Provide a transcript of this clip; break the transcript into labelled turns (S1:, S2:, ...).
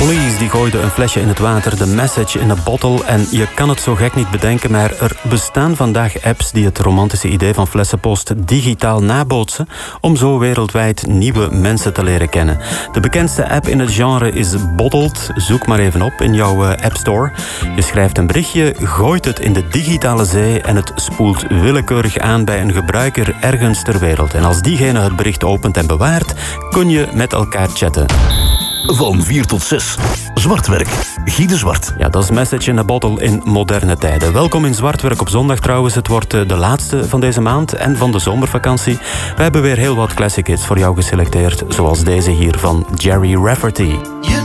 S1: Police die gooide een flesje in het water, The Message in a Bottle. En je kan het zo gek niet bedenken, maar er bestaan vandaag apps die het romantische idee van flessenpost digitaal nabootsen om zo wereldwijd nieuwe mensen te leren kennen. De bekendste app in het genre is Bottled. Zoek maar even op in jouw App Store. Je schrijft een berichtje, gooit het in de digitale zee en het spoelt willekeurig aan bij een gebruiker ergens ter wereld. En als diegene het bericht opent en bewaart, kun je met elkaar chatten.
S2: Van 4 tot 6. Zwartwerk. Guy de Zwart.
S1: Ja, dat is Message in a Bottle in moderne tijden. Welkom in Zwartwerk op zondag trouwens. Het wordt de laatste van deze maand en van de zomervakantie. We hebben weer heel wat classic hits voor jou geselecteerd, zoals deze hier van Jerry Rafferty.